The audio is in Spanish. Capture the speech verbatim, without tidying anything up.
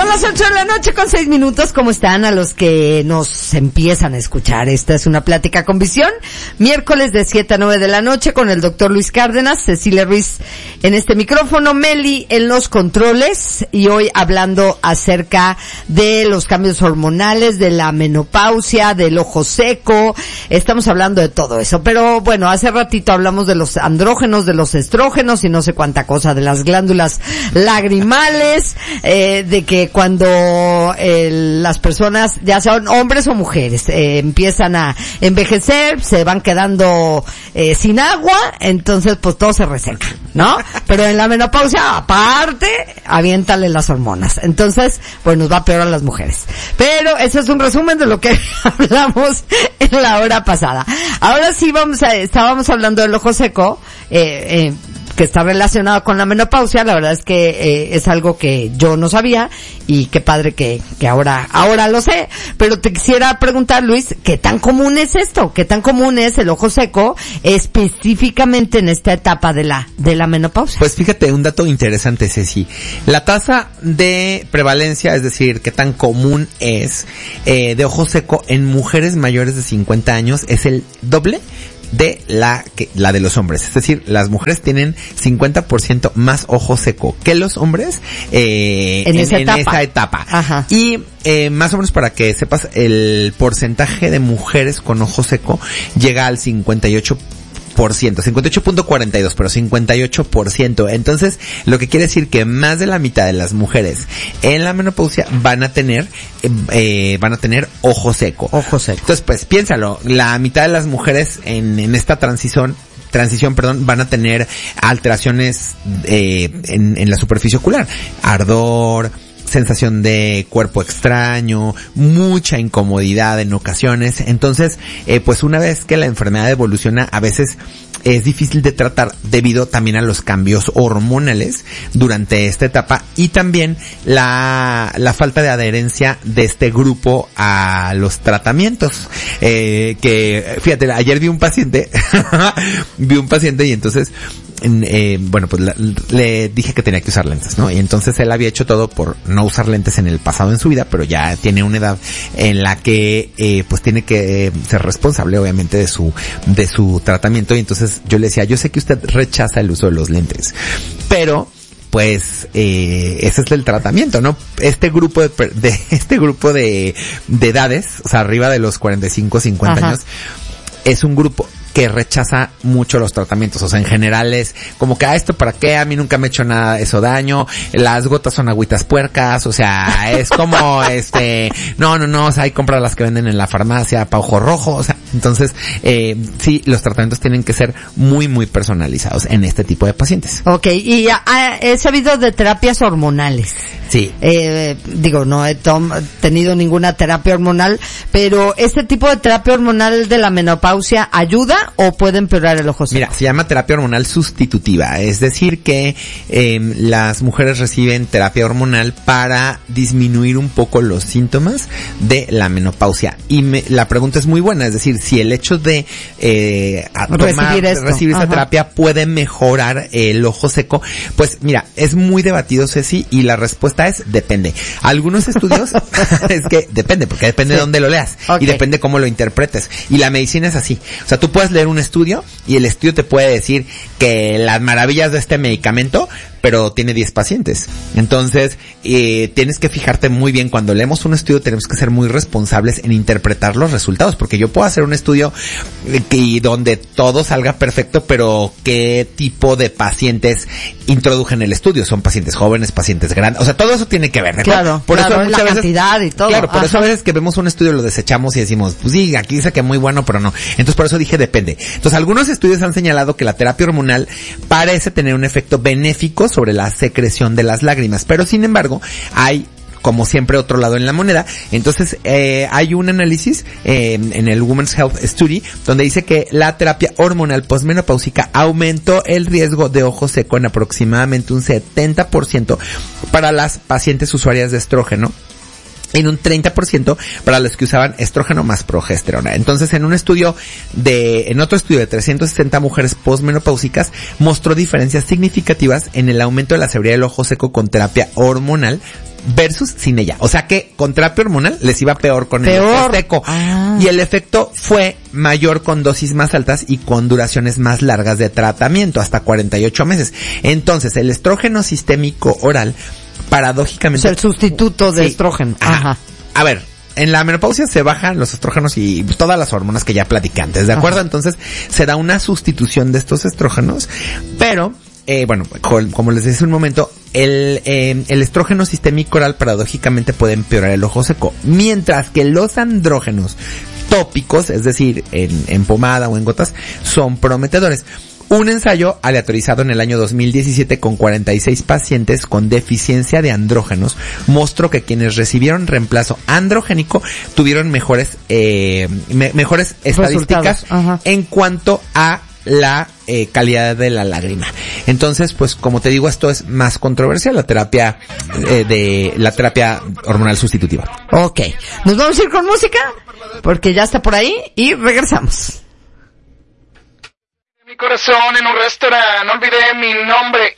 las ocho de la noche con seis minutos. ¿Cómo están a los que nos empiezan a escuchar? Esta es una plática con visión. Miércoles de siete a nueve de la noche con el doctor Luis Cárdenas, Cecilia Ruiz en este micrófono, Meli en los controles, y hoy hablando acerca de los cambios hormonales, de la menopausia, del ojo seco. Estamos hablando de todo eso. Pero bueno, hace ratito hablamos de los andrógenos, de los estrógenos y no sé cuánta cosa, de las glándulas lagrimales, eh, de que cuando eh, las personas, ya sean hombres o mujeres, eh, empiezan a envejecer, se van quedando eh, sin agua, entonces pues todo se reseca, ¿no? Pero en la menopausia, aparte, aviéntale las hormonas. Entonces, pues nos va peor a las mujeres. Pero ese es un resumen de lo que hablamos en la hora pasada. Ahora sí vamos a, estábamos hablando del ojo seco, eh, eh, que está relacionado con la menopausia. La verdad es que eh, es algo que yo no sabía y qué padre que, que ahora, ahora lo sé. Pero te quisiera preguntar, Luis, ¿qué tan común es esto? ¿Qué tan común es el ojo seco específicamente en esta etapa de la, de la menopausia? Pues fíjate, un dato interesante, Ceci. La tasa de prevalencia, es decir, qué tan común es, eh, de ojo seco en mujeres mayores de cincuenta años es el doble de la que la de los hombres. Es decir, las mujeres tienen cincuenta por ciento más ojo seco que los hombres eh, en, en, esa, en etapa. esa etapa. Ajá. Y eh, más o menos para que sepas, el porcentaje de mujeres con ojo seco llega al cincuenta y ocho por ciento, cincuenta y ocho punto cuarenta y dos, pero cincuenta y ocho por ciento. Entonces, lo que quiere decir que más de la mitad de las mujeres en la menopausia van a tener eh, van a tener ojo seco. Ojo seco. Entonces, pues piénsalo, la mitad de las mujeres en, en esta transición transición, perdón, van a tener alteraciones eh, en, en la superficie ocular, ardor, sensación de cuerpo extraño, mucha incomodidad en ocasiones. Entonces, eh, pues una vez que la enfermedad evoluciona, a veces es difícil de tratar debido también a los cambios hormonales durante esta etapa y también la, la falta de adherencia de este grupo a los tratamientos. Eh, que, fíjate, ayer vi un paciente, vi un paciente y entonces, Eh, bueno, pues la, le dije que tenía que usar lentes, ¿no? Y entonces él había hecho todo por no usar lentes en el pasado en su vida, pero ya tiene una edad en la que eh, pues tiene que eh, ser responsable obviamente de su de su tratamiento. Y entonces yo le decía, yo sé que usted rechaza el uso de los lentes, pero pues eh, ese es el tratamiento, ¿no? Este grupo de, de este grupo de de edades, o sea, arriba de los cuarenta y cinco, cincuenta Ajá. años, es un grupo que rechaza mucho los tratamientos. O sea, en general es como que, a esto para qué, a mí nunca me ha hecho nada de eso daño, las gotas son agüitas puercas, o sea, es como este, no, no, no, o sea, hay compras las que venden en la farmacia pa' ojo rojo, o sea, entonces, eh, sí, los tratamientos tienen que ser muy, muy personalizados en este tipo de pacientes. Okay, y ah, he sabido de terapias hormonales. Sí. Eh, digo, no he tom- tenido ninguna terapia hormonal, pero ¿este tipo de terapia hormonal de la menopausia ayuda o puede empeorar el ojo seco? Mira, se llama terapia hormonal sustitutiva, es decir que eh, las mujeres reciben terapia hormonal para disminuir un poco los síntomas de la menopausia. Y me, la pregunta es muy buena, es decir, si el hecho de eh, tomar, recibir, esto. recibir esa terapia puede mejorar el ojo seco, pues mira, es muy debatido, Ceci, y la respuesta es depende. Algunos estudios es que depende, porque depende sí. de dónde lo leas okay. y depende cómo lo interpretes. Y la medicina es así. O sea, tú puedes leer un estudio y el estudio te puede decir que las maravillas de este medicamento, pero tiene diez pacientes. Entonces, eh, tienes que fijarte muy bien. Cuando leemos un estudio tenemos que ser muy responsables en interpretar los resultados, porque yo puedo hacer un estudio que, donde todo salga perfecto, pero ¿qué tipo de pacientes introduje en el estudio? Son pacientes jóvenes, pacientes grandes, o sea, todo eso tiene que ver, ¿no? Claro, por claro, eso muchas la veces, cantidad y todo. Claro, por Ajá. eso a veces que vemos un estudio lo desechamos y decimos, pues sí, aquí dice que muy bueno, pero no. Entonces por eso dije depende. Entonces algunos estudios han señalado que la terapia hormonal parece tener un efecto benéfico sobre la secreción de las lágrimas, pero sin embargo hay, como siempre, otro lado en la moneda. Entonces eh, hay un análisis eh, en el Women's Health Study donde dice que la terapia hormonal posmenopáusica aumentó el riesgo de ojo seco en aproximadamente un setenta por ciento para las pacientes usuarias de estrógeno, en un treinta por ciento para los que usaban estrógeno más progesterona. Entonces, en un estudio de, en otro estudio de trescientas sesenta mujeres posmenopáusicas, mostró diferencias significativas en el aumento de la severidad del ojo seco con terapia hormonal versus sin ella. O sea que con terapia hormonal les iba peor con peor. el eje seco. Ah. Y el efecto fue mayor con dosis más altas y con duraciones más largas de tratamiento, hasta cuarenta y ocho meses. Entonces, el estrógeno sistémico oral, paradójicamente... Es el sustituto de sí. estrógeno. Ajá. A ver, en la menopausia se bajan los estrógenos y todas las hormonas que ya platiqué antes, ¿de acuerdo? Ajá. Entonces, se da una sustitución de estos estrógenos, pero... Eh, bueno, como les decía un momento, el, eh, el estrógeno sistémico oral paradójicamente puede empeorar el ojo seco, mientras que los andrógenos tópicos, es decir, en, en pomada o en gotas, son prometedores. Un ensayo aleatorizado en el año dos mil diecisiete con cuarenta y seis pacientes con deficiencia de andrógenos mostró que quienes recibieron reemplazo androgénico tuvieron mejores, eh, me, mejores estadísticas en cuanto a la eh, calidad de la lágrima. Entonces, pues como te digo, esto es más controversial, la terapia eh, de la terapia hormonal sustitutiva. Ok, nos vamos a ir con música porque ya está por ahí y regresamos. Mi corazón en un restaurante, olvidé mi nombre.